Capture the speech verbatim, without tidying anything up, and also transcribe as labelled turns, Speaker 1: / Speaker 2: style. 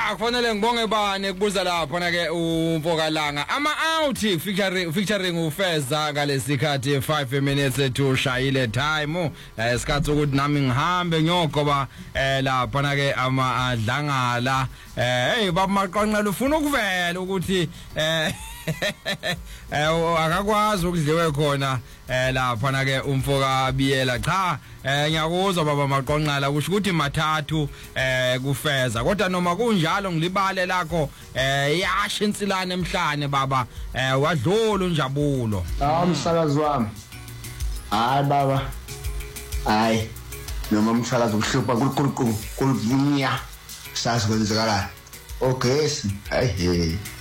Speaker 1: kufanele ngibonge bani kubuza lapho na ke umfokalanga ama out featuring featuring uFeza ngalesikhathi five minutes to shayile time esikhathi ukuthi nami ngihambe ngiyogoba lapha na ke ama adlangala hey baba maqonqela ufuna ukuvela ukuthi eh eh akakwazi ukudliwe khona eh lapha na ke umfoka biyela cha eh ngiyakuzwa baba maqonqala kusho ukuthi mathathu eh kuFeza kodwa noma kunjalo ngilibale lakho eh yasha insilane emhlane baba eh wadlula unjabulo
Speaker 2: ah umsakazi wami hayi baba hayi noma umsakazi uhlupha kulukulu kulumnya sazi kwenzekala okay hayi